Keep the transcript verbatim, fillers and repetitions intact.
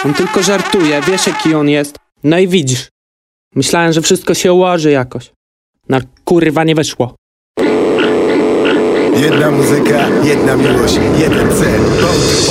On tylko żartuje, wiesz jaki on jest. No i widzisz. Myślałem, że wszystko się ułoży jakoś. No kurwa nie wyszło. Jedna muzyka, jedna miłość, jeden cel.